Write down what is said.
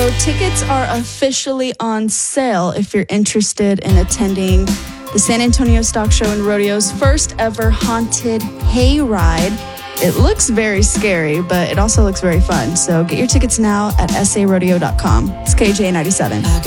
So tickets are officially on sale if you're interested in attending the San Antonio Stock Show and Rodeo's first ever haunted hayride. It looks very scary, but it also looks very fun. So get your tickets now at sarodeo.com. It's KJ97.